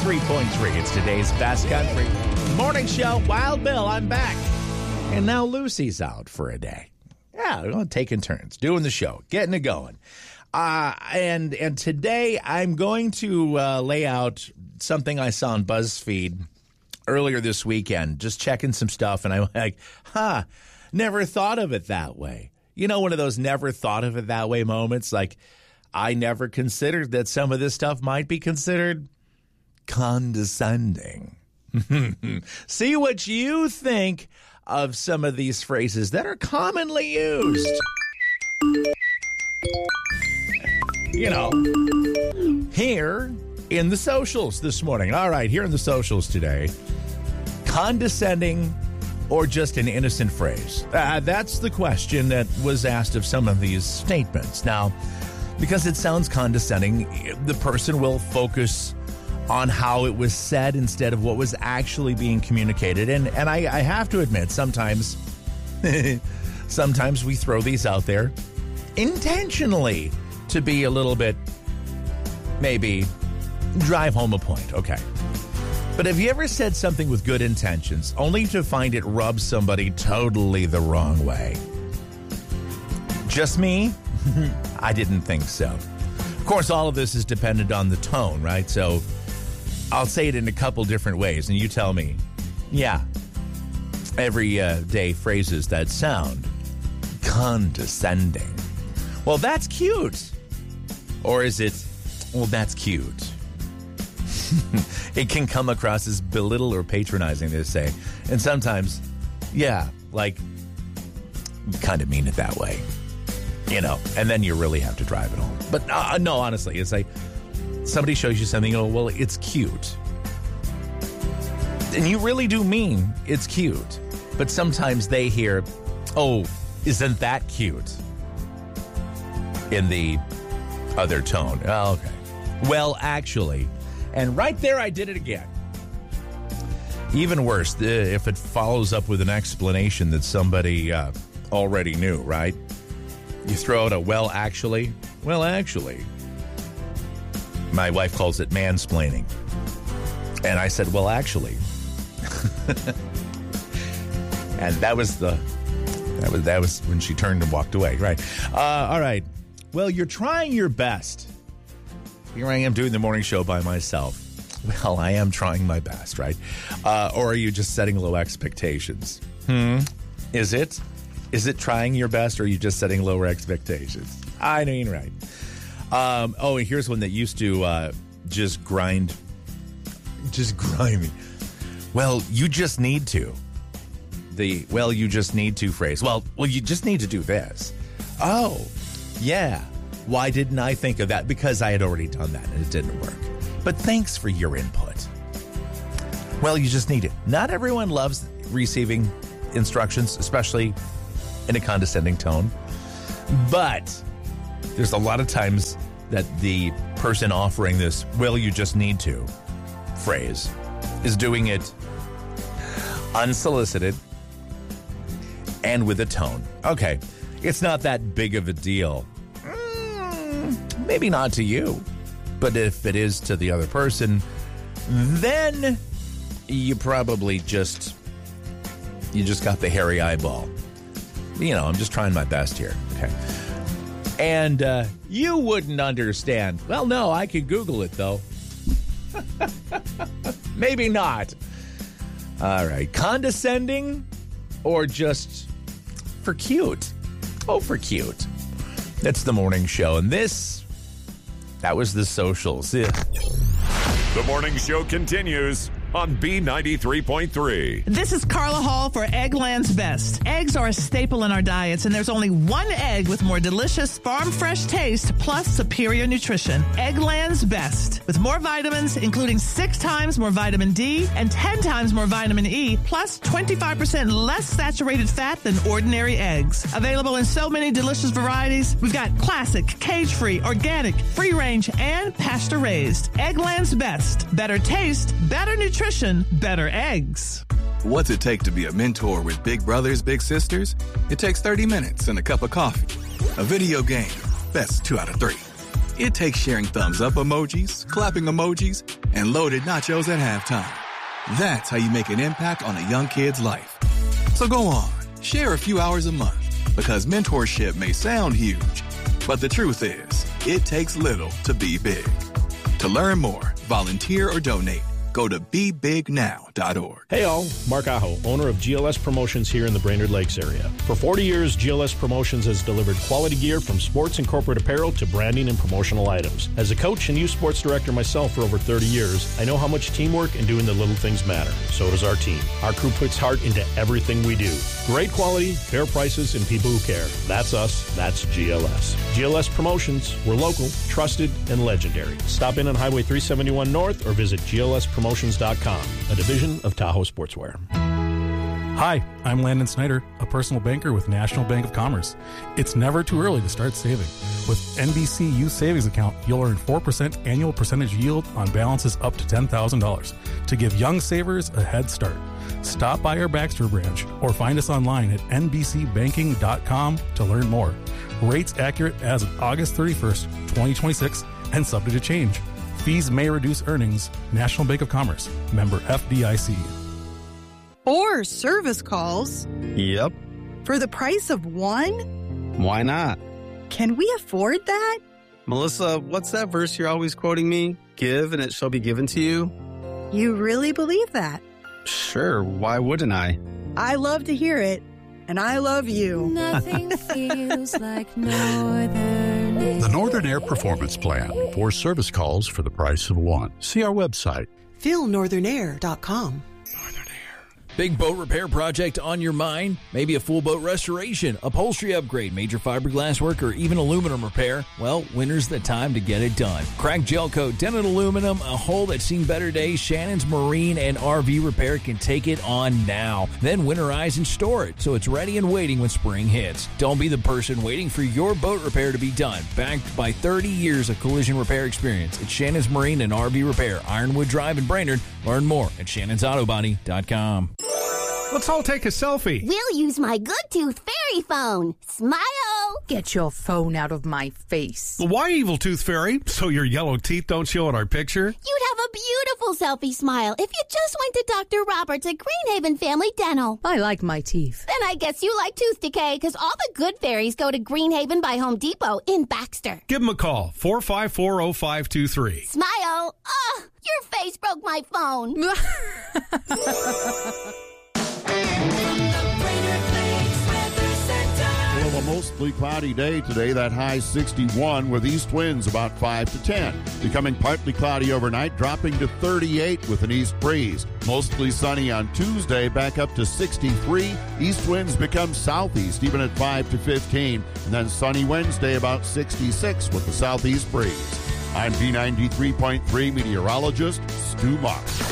B93.3. It's today's best country morning show. Wild Bill, I'm back. And now Lucy's out for a day. Yeah, we're taking turns, doing the show, getting it going. And today I'm going to lay out something I saw on BuzzFeed earlier this weekend, just checking some stuff, and I'm like, never thought of it that way. You know, one of those never thought of it that way moments, like I never considered that some of this stuff might be considered condescending. See what you think of some of these phrases that are commonly used. You know, here in the socials this morning. All right, here in the socials today, condescending or just an innocent phrase? That's the question that was asked of some of these statements. Now, because it sounds condescending, the person will focus on how it was said instead of what was actually being communicated. And I have to admit, sometimes we throw these out there intentionally to be a little bit, maybe, drive home a point. Okay. But have you ever said something with good intentions only to find it rub somebody totally the wrong way? Just me? I didn't think so. Of course, all of this is dependent on the tone, right? So I'll say it in a couple different ways, and you tell me, yeah, everyday phrases that sound condescending. Well, that's cute. Or is it, well, that's cute? It can come across as belittle or patronizing, they say. And sometimes, yeah, like, you kind of mean it that way. You know, and then you really have to drive it home. But no, honestly, it's like somebody shows you something, oh, well, it's cute. And you really do mean it's cute. But sometimes they hear, oh, isn't that cute? In the other tone. Oh, okay. Well, actually, and right there I did it again. Even worse, if it follows up with an explanation that somebody already knew, right? You throw out a well, actually. My wife calls it mansplaining. And I said, well, actually. And that was when she turned and walked away, right? All right. Well, you're trying your best. Here I am doing the morning show by myself. Well, I am trying my best, right? Or are you just setting low expectations? Is it? Is it trying your best, or are you just setting lower expectations? I mean, right. And here's one that used to just grind me. Well, you just need to. The, well, you just need to phrase. Well, you just need to do this. Oh, yeah. Why didn't I think of that? Because I had already done that and it didn't work. But thanks for your input. Well, you just need it. Not everyone loves receiving instructions, especially in a condescending tone. But there's a lot of times that the person offering this, well, you just need to phrase is doing it unsolicited and with a tone. Okay, it's not that big of a deal. Maybe not to you, but if it is to the other person, then you probably just got the hairy eyeball. You know, I'm just trying my best here. Okay. And you wouldn't understand. Well, no, I could Google it, though. Maybe not. All right. Condescending or just for cute? Oh, for cute. That's the morning show. And that was the socials. Yeah. The morning show continues on B93.3. This is Carla Hall for Eggland's Best. Eggs are a staple in our diets, and there's only one egg with more delicious farm-fresh taste plus superior nutrition. Eggland's Best. With more vitamins, including 6 times more vitamin D and 10 times more vitamin E, plus 25% less saturated fat than ordinary eggs. Available in so many delicious varieties, we've got classic, cage-free, organic, free-range, and pasture-raised. Eggland's Best. Better taste, better nutrition, better eggs. What's it take to be a mentor with big brothers, big sisters? It takes 30 minutes and a cup of coffee. A video game, best 2 out of 3. It takes sharing thumbs up emojis, clapping emojis, and loaded nachos at halftime. That's how you make an impact on a young kid's life. So go on, share a few hours a month, because mentorship may sound huge, but the truth is, it takes little to be big. To learn more, volunteer, or donate, go to BeBigNow.org. Hey all, Mark Aho, owner of GLS Promotions here in the Brainerd Lakes area. For 40 years, GLS Promotions has delivered quality gear from sports and corporate apparel to branding and promotional items. As a coach and youth sports director myself for over 30 years, I know how much teamwork and doing the little things matter. So does our team. Our crew puts heart into everything we do. Great quality, fair prices, and people who care. That's us. That's GLS. GLS Promotions. We're local, trusted, and legendary. Stop in on Highway 371 North or visit glspromotions.com, a division of Tahoe Sportswear. Hi, I'm Landon Snyder, a personal banker with National Bank of Commerce. It's never too early to start saving. With NBC Youth Savings Account, you'll earn 4% annual percentage yield on balances up to $10,000 to give young savers a head start. Stop by our Baxter branch or find us online at nbcbanking.com to learn more. Rates accurate as of August 31st, 2026 and subject to change. Fees may reduce earnings. National Bank of Commerce. Member FDIC. Or service calls. Yep. For the price of one? Why not? Can we afford that? Melissa, what's that verse you're always quoting me? Give and it shall be given to you. You really believe that? Sure, why wouldn't I? I love to hear it, and I love you. Nothing feels like Northern Air. The Northern Air Performance Plan for service calls for the price of one. See our website. FeelNorthernair.com. Big boat repair project on your mind? Maybe a full boat restoration, upholstery upgrade, major fiberglass work, or even aluminum repair? Well, winter's the time to get it done. Cracked gel coat, dented aluminum, a hull that's seen better days, Shannon's Marine and RV Repair can take it on now. Then winterize and store it so it's ready and waiting when spring hits. Don't be the person waiting for your boat repair to be done. Backed by 30 years of collision repair experience, it's Shannon's Marine and RV Repair, Ironwood Drive in Brainerd. Learn more at shannonsautobody.com. Let's all take a selfie. We'll use my Good Tooth Fairy phone. Smile. Get your phone out of my face. Why, Evil Tooth Fairy? So your yellow teeth don't show in our picture? You'd have a beautiful selfie smile if you just went to Dr. Roberts at Greenhaven Family Dental. I like my teeth. Then I guess you like tooth decay, because all the good fairies go to Greenhaven by Home Depot in Baxter. Give them a call, 454-0523. Smile. Ugh, your face broke my phone. Well, a mostly cloudy day today. That high 61 with east winds about 5 to 10. Becoming partly cloudy overnight, dropping to 38 with an east breeze. Mostly sunny on Tuesday, back up to 63. East winds become southeast, even at 5 to 15. And then sunny Wednesday, about 66 with the southeast breeze. I'm B93.3 meteorologist Stu Mark.